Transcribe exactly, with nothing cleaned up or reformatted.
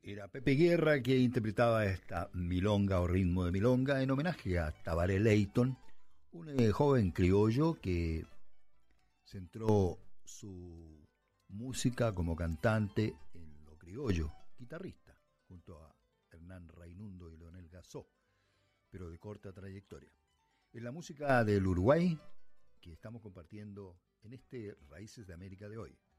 Era Pepe Guerra que interpretaba esta milonga o ritmo de milonga en homenaje a Tabaré Leyton, un eh, joven criollo que centró su música como cantante en lo criollo, guitarrista, junto a Hernán Raimundo y Leonel Gasó, pero de corta trayectoria. En la música del Uruguay que estamos compartiendo en este Raíces de América de hoy.